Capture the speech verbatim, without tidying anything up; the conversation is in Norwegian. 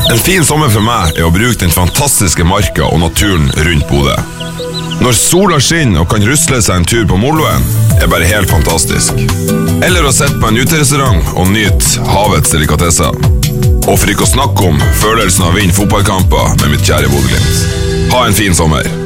En fin sommer for meg er å bruke den fantastiske marka og naturen rundt Bodø. Når sola skinner og kan rusle seg en tur på Moloen, er bare helt fantastisk. Eller å sette på en uterestaurant og nyte havets delikatesser. Og for ikke å snakke om følelsen av å vinne fotballkamper med mitt kjære Bodø Glimt. Ha en fin sommer.